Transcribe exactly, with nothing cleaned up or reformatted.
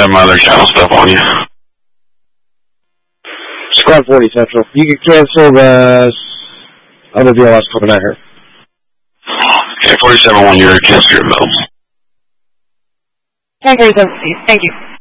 have my other channel stuff on you. Squad forty Central. You can cancel the other deal I was coming out here. Okay, forty-seven one, you're cancel your bill. ten forty-seven, thank you.